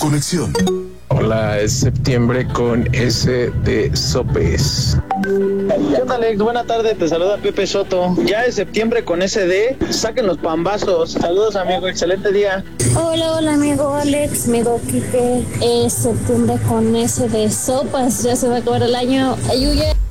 conexión. Hola, es septiembre con S de sopes. ¿Qué onda, Alex? Buena tarde, te saluda Pepe Soto. Ya es septiembre con SD, saquen los pambazos. Saludos, amigo, excelente día. Hola, amigo Alex, amigo Quique. Es septiembre con S de sopas, ya se va a acabar el año. Ayuya.